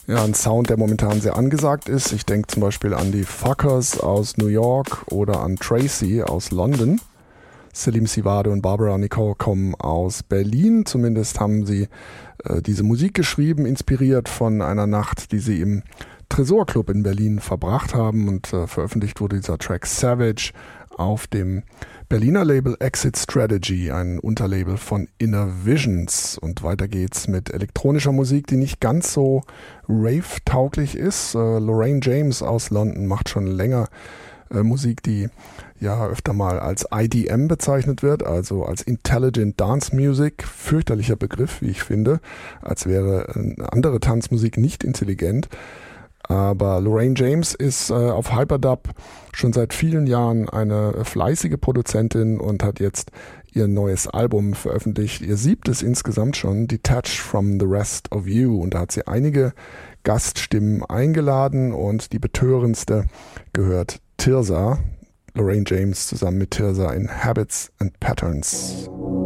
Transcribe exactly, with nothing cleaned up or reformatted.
Ja, ein Sound, der momentan sehr angesagt ist. Ich denke zum Beispiel an die Fuckers aus New York oder an Tracy aus London. Selim Sivade und Barbara Nicole kommen aus Berlin. Zumindest haben sie äh, diese Musik geschrieben, inspiriert von einer Nacht, die sie im Tresorclub in Berlin verbracht haben. Und äh, veröffentlicht wurde dieser Track Savage auf dem Berliner Label Exit Strategy, ein Unterlabel von Inner Visions. Und weiter geht's mit elektronischer Musik, die nicht ganz so rave-tauglich ist. Äh, Lorraine James aus London macht schon länger äh, Musik, die ja öfter mal als I D M bezeichnet wird, also als Intelligent Dance Music. Fürchterlicher Begriff, wie ich finde, als wäre äh, andere Tanzmusik nicht intelligent. Aber Lorraine James ist äh, auf Hyperdub schon seit vielen Jahren eine fleißige Produzentin und hat jetzt ihr neues Album veröffentlicht, ihr siebtes insgesamt schon, Detached from the Rest of You. Und da hat sie einige Gaststimmen eingeladen und die betörendste gehört Tirza, Lorraine James zusammen mit Tirza in Habits and Patterns.